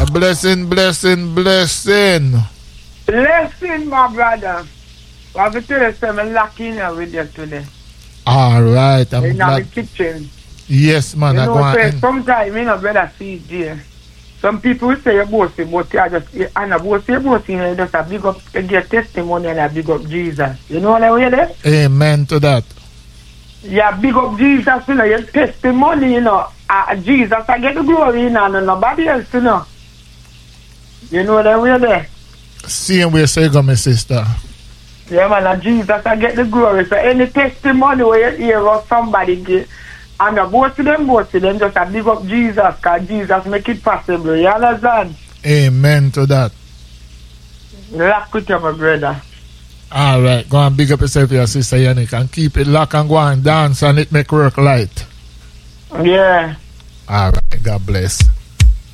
A blessing. Blessing, my brother. I have to tell you something, I'm locking up with you today. All right. I'm in glad. the kitchen. Yes, man. You know, sometimes, you know, brother, see there. Some people will say you're bossy, but you just, and a bossy, you just a big up, get testimony and a big up Jesus. You know what I mean there? Amen to that. Yeah, big up Jesus, you know, your testimony, you know. Jesus, I get the glory, you know, and nobody else, you know. You know what I mean there? Same way, say go, my sister. Yeah, man, Jesus, I get the glory. So any testimony where you hear of somebody get, and both of them, just a big up Jesus, because Jesus make it possible. You understand? Amen to that. Lock with you, my brother. All right, go and big up yourself, your sister Yannick, and keep it lock and go and dance, and it make work light. Yeah. All right, God bless.